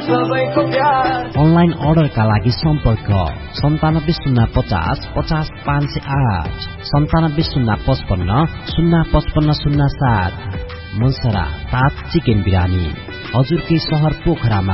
सबैको प्यार। अनलाइन अर्डरका लागि सम्पर्क 9705050508 970555055507। मनसरा तात चिकन बिरानी हजुरकै शहर पोखरामा